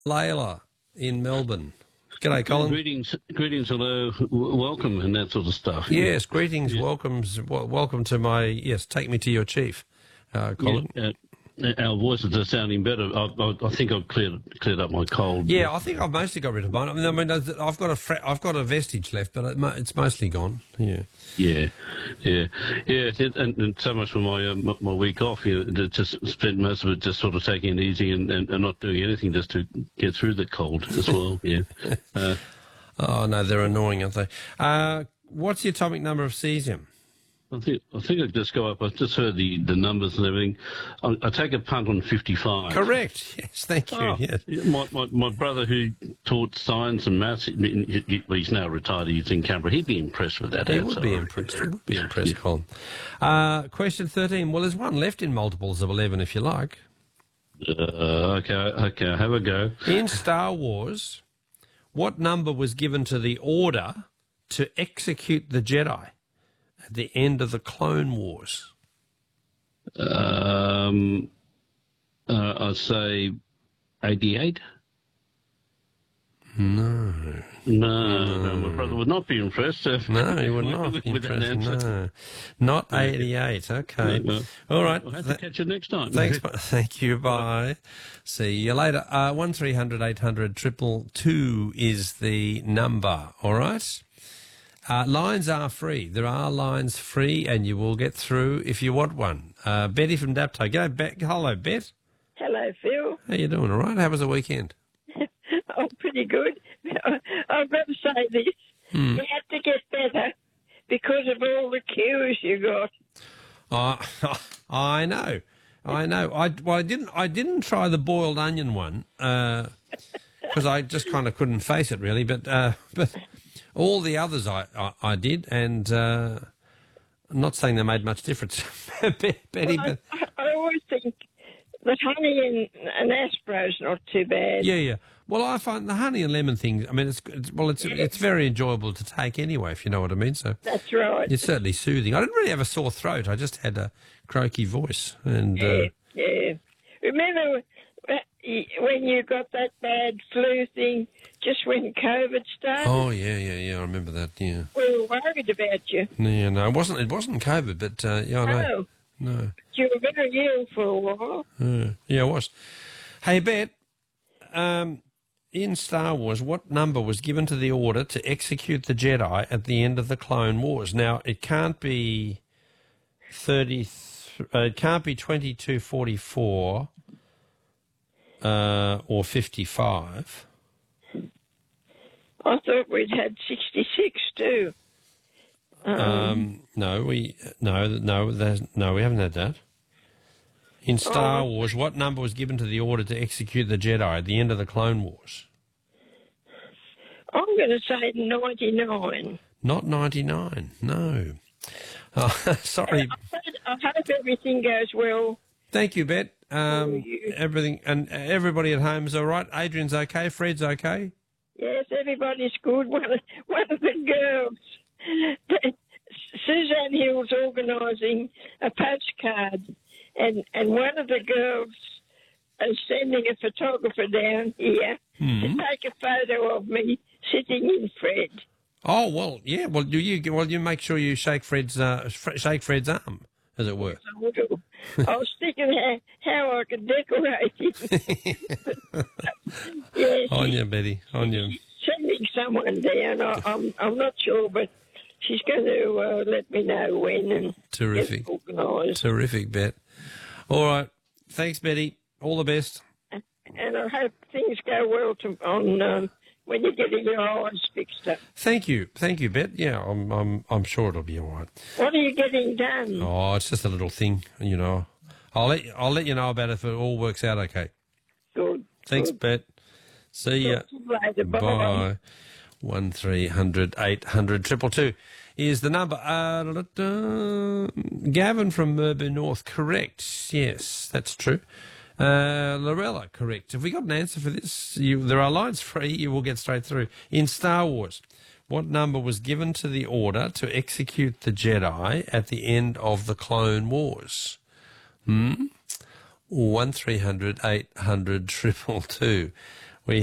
Layla in Melbourne. G'day, Colin. Greetings, hello, welcome, and that sort of stuff. Yes, greetings, welcome to my, take me to your chief, Colin. Yeah, our voices are sounding better. I think I've cleared up my cold. Yeah, I think I've mostly got rid of mine. I mean, I've got a vestige left, but it's mostly gone. Yeah. And so much for my week off. Just spent most of it just sort of taking it easy and not doing anything just to get through the cold as well. Yeah. Oh no, they're annoying, aren't they? What's the atomic number of cesium? I think I'd just go up. I've just heard the numbers and everything. I take a punt on 55. Correct. Yes, thank you. Oh, yes. My brother who taught science and maths, he's now retired. He's in Canberra. He'd be impressed with that. He would be impressed. He would be impressed, Colin. Question 13. Well, there's one left in multiples of 11, if you like. Okay. Have a go. In Star Wars, what number was given to the order to execute the Jedi at the end of the Clone Wars? I'd say 88. No, my brother would not be impressed. No, he would not be impressed. No, not 88. Okay. No. All right. I'll have to catch you next time. Thanks. Thank you. Bye. See you later. 1300 800 222 is the number. All right. Lines are free. There are lines free, and you will get through if you want one. Betty from Dapto. G'day, Bet. Hello, Bet. Hello, Phil. How you doing? All right. How was the weekend? Oh, pretty good. I've got to say this. You have to get better because of all the queues you got. I know. I didn't try the boiled onion one because I just kind of couldn't face it really. But all the others I did, and I'm not saying they made much difference, Betty. Well, I always think that honey and Aspro's not too bad. Yeah. Well, I find the honey and lemon thing. I mean, it's very enjoyable to take anyway, if you know what I mean. So that's right. It's certainly soothing. I didn't really have a sore throat. I just had a croaky voice. And yeah. Remember when you got that bad flu thing just when COVID started? Oh yeah. I remember that. Yeah. We were worried about you. Yeah, no, it wasn't COVID, but yeah, I know. No. You were very ill for a while. Yeah, I was. Hey, Bet. In Star Wars, what number was given to the order to execute the Jedi at the end of the Clone Wars? Now, it can't be 30. It can't be 2244 or 55. I thought we'd had 66 too. No, we haven't had that. In Star Wars, what number was given to the order to execute the Jedi at the end of the Clone Wars? I'm going to say 99. Not 99, no. Oh, sorry. I hope everything goes well. Thank you, Bet. Everything and everybody at home is all right. Adrian's okay. Fred's okay. Yes, everybody's good. One of the girls, Suzanne Hill's organising a postcard, and one of the girls is sending a photographer down here to take a photo of me sitting in Fred. Oh well, yeah. Well, you make sure you shake Fred's arm, as it were. I was thinking how I could decorate it. Yes, on you, Betty. On you. Sending someone down. I'm not sure, but she's going to let me know when and terrific. Get organised. Terrific, Bet. All right. Thanks, Betty. All the best. And I hope things go well on when you're getting your eyes fixed up. Thank you, Bet. Yeah, I'm sure it'll be all right. What are you getting done? Oh, it's just a little thing, you know. I'll let you know about it if it all works out okay. Good. Thanks, good. Bet. See ya. Later. Bye. 1300 800 222 is the number. Gavin from Melbourne North, correct. Yes, that's true. Lorella, correct. Have we got an answer for this? There are lines free. You will get straight through. In Star Wars, what number was given to the order to execute the Jedi at the end of the Clone Wars? 1300 800 222.